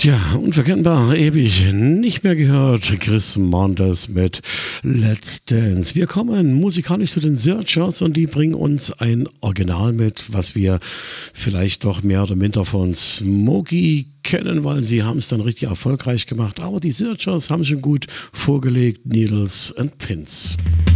Tja, unverkennbar, ewig nicht mehr gehört. Chris Montes mit Let's Dance. Wir kommen musikalisch zu den Searchers und die bringen uns ein Original mit, was wir vielleicht doch mehr oder minder von Smokey kennen, weil sie haben es dann richtig erfolgreich gemacht. Aber die Searchers haben schon gut vorgelegt, Needles and Pins.